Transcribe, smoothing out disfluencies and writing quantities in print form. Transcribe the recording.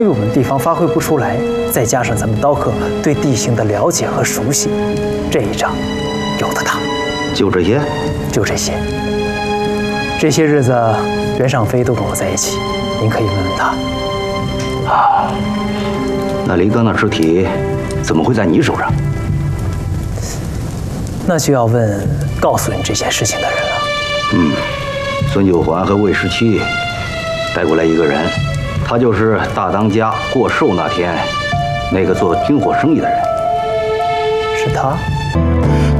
因为我们地方发挥不出来，再加上咱们刀客对地形的了解和熟悉，这一仗有的打。 就这些？ 就这些。这些日子，袁尚飞都跟我在一起，您可以问问他。 啊，那黎哥那尸体怎么会在你手上？ 那就要问告诉你这件事情的人了。 孙九环和魏十七带过来一个人，他就是大当家过寿那天那个做军火生意的人。 是他？